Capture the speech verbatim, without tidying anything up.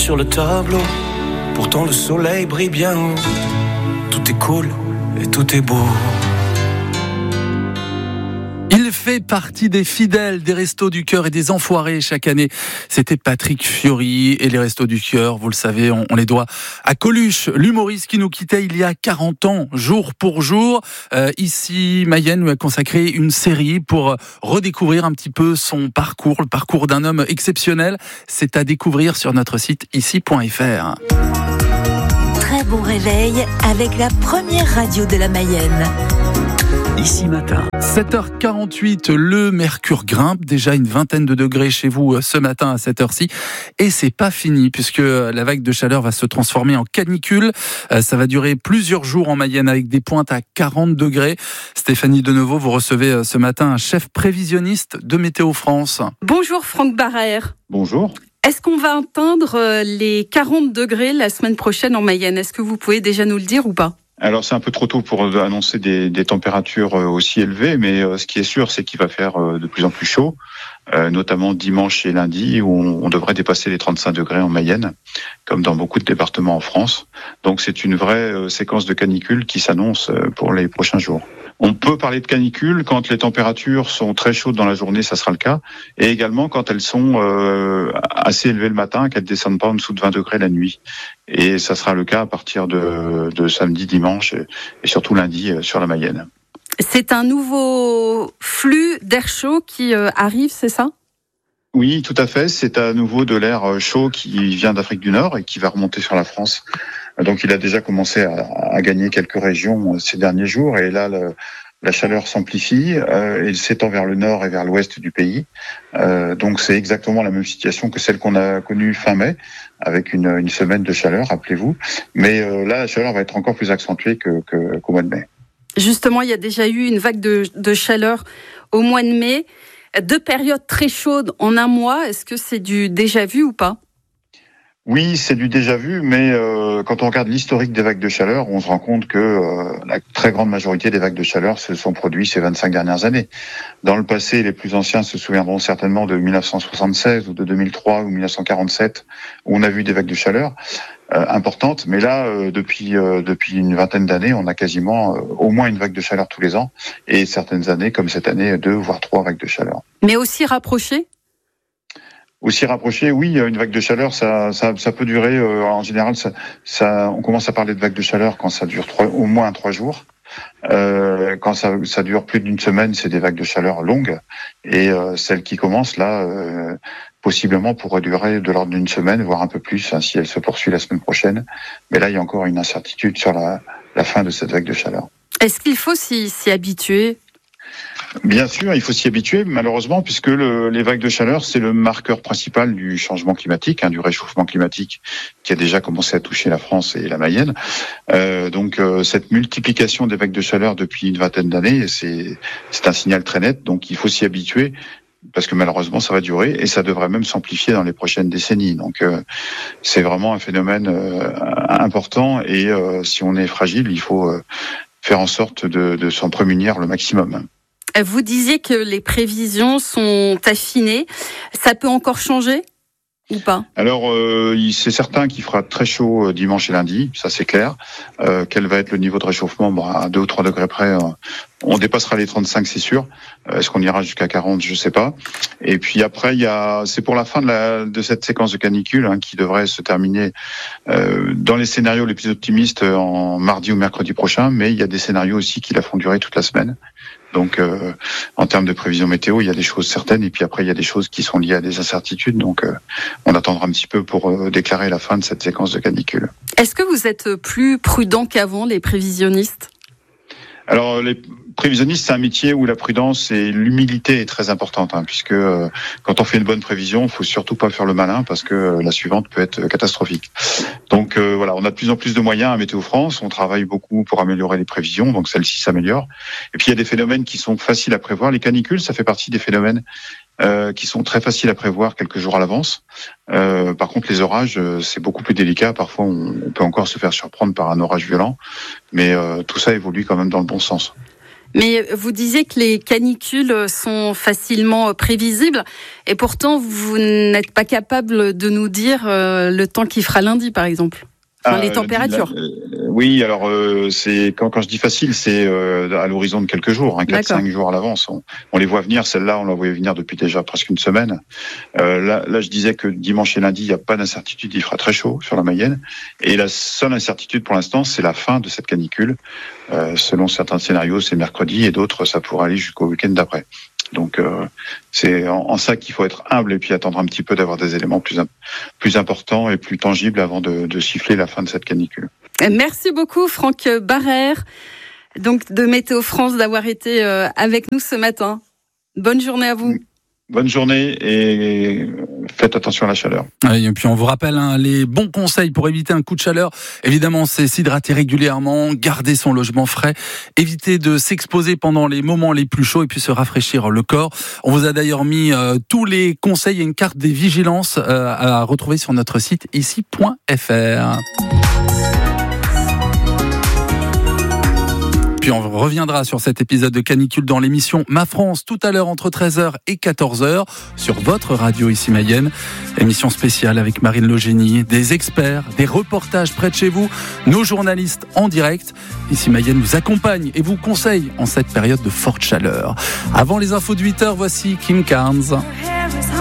sur le tableau. Pourtant le soleil brille bien haut. Tout est cool et tout est beau. Il fait partie des fidèles des Restos du Cœur et des Enfoirés chaque année. C'était Patrick Fiori et les Restos du Cœur, vous le savez, on, on les doit à Coluche, l'humoriste qui nous quittait il y a quarante ans, jour pour jour. Euh, ici, Mayenne lui a consacré une série pour redécouvrir un petit peu son parcours, le parcours d'un homme exceptionnel. C'est à découvrir sur notre site ici point f r. Très bon réveil avec la première radio de la Mayenne. Ici matin. sept heures quarante-huit, le mercure grimpe, déjà une vingtaine de degrés chez vous ce matin à cette heure-ci. Et c'est pas fini puisque la vague de chaleur va se transformer en canicule. Ça va durer plusieurs jours en Mayenne avec des pointes à quarante degrés. Stéphanie Deneuveau, vous recevez ce matin un chef prévisionniste de Météo France. Bonjour Franck Barrère. Bonjour. Est-ce qu'on va atteindre les quarante degrés la semaine prochaine en Mayenne ? Est-ce que vous pouvez déjà nous le dire ou pas ? Alors c'est un peu trop tôt pour annoncer des, des températures aussi élevées, mais ce qui est sûr, c'est qu'il va faire de plus en plus chaud, notamment dimanche et lundi, où on, on devrait dépasser les trente-cinq degrés en Mayenne, comme dans beaucoup de départements en France. Donc c'est une vraie séquence de canicule qui s'annonce pour les prochains jours. On peut parler de canicule quand les températures sont très chaudes dans la journée, ça sera le cas, et également quand elles sont euh, assez élevées le matin, qu'elles descendent pas en dessous de vingt degrés la nuit. Et ça sera le cas à partir de, de samedi, dimanche et surtout lundi sur la Mayenne. C'est un nouveau flux d'air chaud qui euh, arrive, c'est ça ? Oui, tout à fait. C'est à nouveau de l'air chaud qui vient d'Afrique du Nord et qui va remonter sur la France. Donc il a déjà commencé à, à gagner quelques régions ces derniers jours et là le, la chaleur s'amplifie euh, et s'étend vers le nord et vers l'ouest du pays. Euh, donc c'est exactement la même situation que celle qu'on a connue fin mai avec une, une semaine de chaleur, rappelez-vous. Mais euh, là la chaleur va être encore plus accentuée que, que, qu'au mois de mai. Justement, il y a déjà eu une vague de, de chaleur au mois de mai. Deux périodes très chaudes en un mois. Est-ce que c'est du déjà vu ou pas ? Oui, c'est du déjà vu, mais euh, quand on regarde l'historique des vagues de chaleur, on se rend compte que euh, la très grande majorité des vagues de chaleur se sont produites ces vingt-cinq dernières années. Dans le passé, les plus anciens se souviendront certainement de mille neuf cent soixante-seize ou de deux mille trois ou mille neuf cent quarante-sept, où on a vu des vagues de chaleur euh, importantes. Mais là, euh, depuis euh, depuis une vingtaine d'années, on a quasiment euh, au moins une vague de chaleur tous les ans, et certaines années, comme cette année, deux voire trois vagues de chaleur. Mais aussi rapprochées ? Aussi rapproché, oui, une vague de chaleur, ça, ça, ça peut durer. Euh, en général, ça, ça, on commence à parler de vague de chaleur quand ça dure trois, au moins trois jours. Euh, quand ça, ça dure plus d'une semaine, c'est des vagues de chaleur longues. Et euh, celles qui commencent là, euh, possiblement pourraient durer de l'ordre d'une semaine, voire un peu plus, hein, si elle se poursuit la semaine prochaine. Mais là, il y a encore une incertitude sur la, la fin de cette vague de chaleur. Est-ce qu'il faut s'y, s'y habituer ? Bien sûr, il faut s'y habituer, malheureusement, puisque le, les vagues de chaleur, c'est le marqueur principal du changement climatique, hein, du réchauffement climatique qui a déjà commencé à toucher la France et la Mayenne. Euh, donc, euh, cette multiplication des vagues de chaleur depuis une vingtaine d'années, c'est, c'est un signal très net. Donc, il faut s'y habituer, parce que malheureusement, ça va durer et ça devrait même s'amplifier dans les prochaines décennies. Donc, euh, c'est vraiment un phénomène euh, important et euh, si on est fragile, il faut euh, faire en sorte de, de s'en prémunir le maximum. Vous disiez que les prévisions sont affinées. Ça peut encore changer ou pas ? Alors, euh, c'est certain qu'il fera très chaud dimanche et lundi, ça c'est clair. Euh, quel va être le niveau de réchauffement ? Bon, à deux ou trois degrés près, euh, on dépassera les trente-cinq, c'est sûr. Euh, est-ce qu'on ira jusqu'à quarante ? Je sais pas. Et puis après, il y a, c'est pour la fin de, la, de cette séquence de canicule hein, qui devrait se terminer euh, dans les scénarios les plus optimistes en mardi ou mercredi prochain. Mais il y a des scénarios aussi qui la font durer toute la semaine. Donc, euh, en termes de prévision météo, il y a des choses certaines et puis après, il y a des choses qui sont liées à des incertitudes. Donc, euh, on attendra un petit peu pour euh, déclarer la fin de cette séquence de canicule. Est-ce que vous êtes plus prudent qu'avant, les prévisionnistes ? Alors, les prévisionnistes, c'est un métier où la prudence et l'humilité est très importante, hein, puisque euh, quand on fait une bonne prévision, il faut surtout pas faire le malin parce que euh, la suivante peut être catastrophique. Donc euh, voilà, on a de plus en plus de moyens à Météo France, on travaille beaucoup pour améliorer les prévisions, donc celle-ci s'améliore. Et puis il y a des phénomènes qui sont faciles à prévoir. Les canicules, ça fait partie des phénomènes euh, qui sont très faciles à prévoir quelques jours à l'avance. Euh, par contre, les orages, euh, c'est beaucoup plus délicat. Parfois, on, on peut encore se faire surprendre par un orage violent, mais euh, tout ça évolue quand même dans le bon sens. Mais vous disiez que les canicules sont facilement prévisibles et pourtant vous n'êtes pas capable de nous dire le temps qu'il fera lundi par exemple. Enfin, les températures. Euh, oui, alors euh, c'est quand, quand je dis facile, c'est euh, à l'horizon de quelques jours, hein, quatre cinq jours à l'avance. On, on les voit venir. Celle-là, on l'a voyait venir depuis déjà presque une semaine. Euh, là, là, je disais que dimanche et lundi, il n'y a pas d'incertitude. Il fera très chaud sur la Mayenne. Et la seule incertitude pour l'instant, c'est la fin de cette canicule. Euh, selon certains scénarios, c'est mercredi et d'autres, ça pourrait aller jusqu'au week-end d'après. Donc euh, c'est en, en ça qu'il faut être humble et puis attendre un petit peu d'avoir des éléments plus plus importants et plus tangibles avant de, de siffler la fin de cette canicule. Merci beaucoup Franck Barrère, donc de Météo France, d'avoir été avec nous ce matin. Bonne journée à vous. Bonne journée et faites attention à la chaleur. Et puis on vous rappelle hein, les bons conseils pour éviter un coup de chaleur. Évidemment, c'est s'hydrater régulièrement, garder son logement frais, éviter de s'exposer pendant les moments les plus chauds et puis se rafraîchir le corps. On vous a d'ailleurs mis euh, tous les conseils et une carte des vigilances euh, à retrouver sur notre site ici point f r. Puis on reviendra sur cet épisode de canicule dans l'émission Ma France tout à l'heure entre treize heures et quatorze heures sur votre radio ici Mayenne. Émission spéciale avec Marine Logénie, des experts, des reportages près de chez vous, nos journalistes en direct. Ici Mayenne vous accompagne et vous conseille en cette période de forte chaleur. Avant les infos de huit heures, voici Kim Carnes.